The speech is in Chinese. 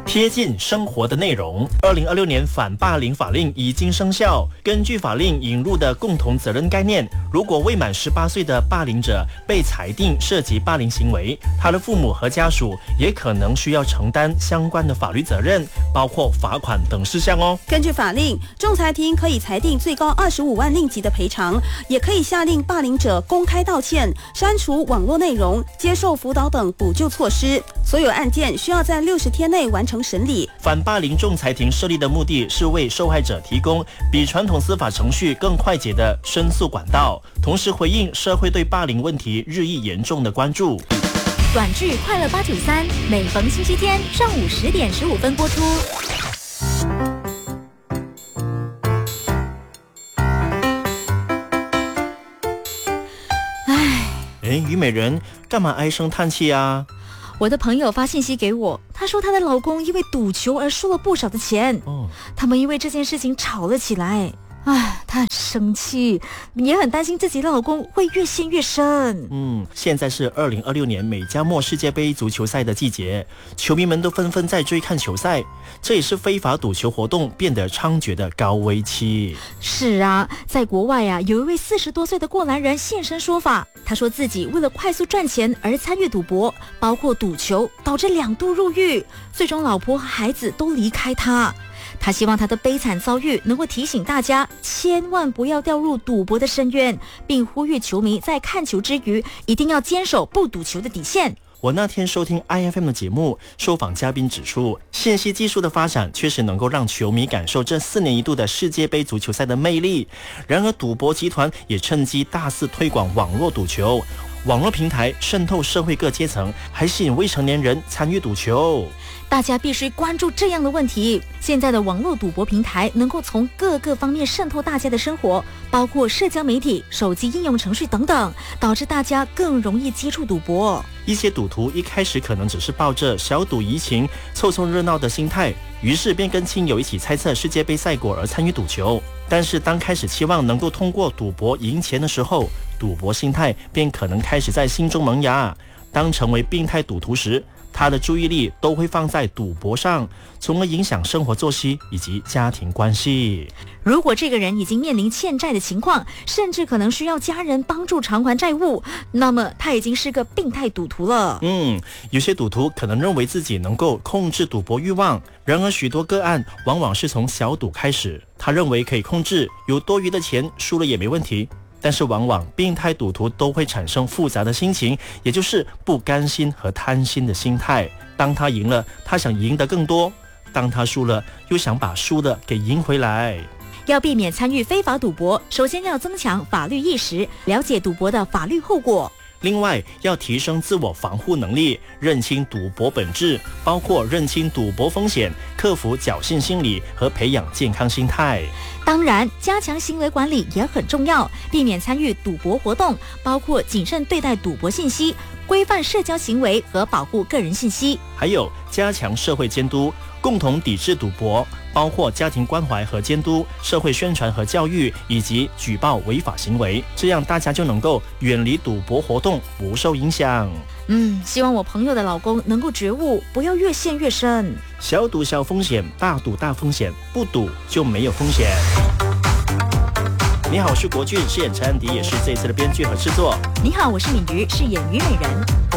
贴近生活的内容。2026年反霸凌法令已经生效。根据法令引入的共同责任概念，如果未满18岁的霸凌者被裁定涉及霸凌行为，他的父母和家属也可能需要承担相关的法律责任，包括罚款等事项哦。 根据法令，仲裁庭可以裁定最高25万令吉的赔偿，也可以下令霸凌者公开道歉、删除网络内容、接受辅导等补救措施。所有案件需要在60天内完成审理。 反霸凌仲裁庭设立的目的是为受害者提供比传统司法程序更快捷的申诉管道，同时回应社会对霸凌问题日益严重的关注。 短剧《快乐893》每逢星期天上午10点15分播出。 虞美人，干嘛唉声叹气啊？ 我的朋友发信息给我，她说她的老公因为赌球而输了不少的钱，他们因为这件事情吵了起来。她很生气，也很担心自己的老公会越陷越深。 现在是2026年美加墨世界杯足球赛的季节，球迷们都纷纷在追看球赛，这也是非法赌球活动变得猖獗的高危期。 是啊，在国外有一位40多岁的过来人现身说法，他说自己为了快速赚钱而参与赌博，包括赌球，导致2度入狱，最终老婆和孩子都离开他。他希望他的悲惨遭遇能够提醒大家千万不要掉入赌博的深渊，并呼吁球迷在看球之余一定要坚守不赌球的底线。 我那天收听 IFM 的节目，受访嘉宾指出，信息技术的发展确实能够让球迷感受这4年一度的世界杯足球赛的魅力。然而，赌博集团也趁机大肆推广网络赌球，网络平台渗透社会各阶层，还吸引未成年人参与赌球。 大家必须关注这样的问题。现在的网络赌博平台能够从各个方面渗透大家的生活，包括社交媒体、手机应用程序等等，导致大家更容易接触赌博。 一些赌徒一开始可能只是抱着小赌怡情、凑凑热闹的心态，于是便跟亲友一起猜测世界杯赛果而参与赌球。但是当开始期望能够通过赌博赢钱的时候，赌博心态便可能开始在心中萌芽。当成为病态赌徒时，他的注意力都会放在赌博上，从而影响生活作息以及家庭关系。 如果这个人已经面临欠债的情况，甚至可能需要家人帮助偿还债务，那么他已经是个病态赌徒了。 有些赌徒可能认为自己能够控制赌博欲望，然而许多个案往往是从小赌开始，他认为可以控制，有多余的钱输了也没问题。但是往往病态赌徒都会产生复杂的心情，也就是不甘心和贪心的心态。当他赢了，他想赢得更多；当他输了，又想把输的给赢回来。 要避免参与非法赌博，首先要增强法律意识，了解赌博的法律后果。 另外，要提升自我防护能力，认清赌博本质，包括认清赌博风险、克服侥幸心理和培养健康心态。 当然，加强行为管理也很重要，避免参与赌博活动，包括谨慎对待赌博信息，规范社交行为和保护个人信息。 还有加强社会监督，共同抵制赌博，包括家庭关怀和监督、社会宣传和教育，以及举报违法行为，这样大家就能够远离赌博活动，不受影响。 希望我朋友的老公能够觉悟，不要越陷越深。 小赌小风险，大赌大风险，不赌就没有风险。你好，我是国俊，饰演陈安迪，也是这一次的编剧和制作。 你好，我是敏瑜，饰演虞美人。